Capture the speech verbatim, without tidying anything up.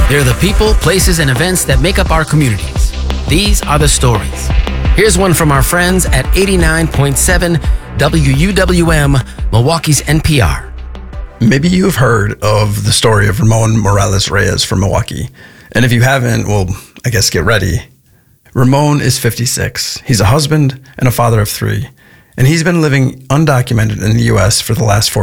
They're the people, places, and events that make up our communities. These are the stories. Here's one from our friends at eighty-nine point seven W U W M, Milwaukee's N P R. Maybe you've heard of the story of Ramon Morales Reyes from Milwaukee. And if you haven't, well, I guess get ready. Ramon is fifty-six. He's a husband and a father of three. And he's been living undocumented in the U S for the last four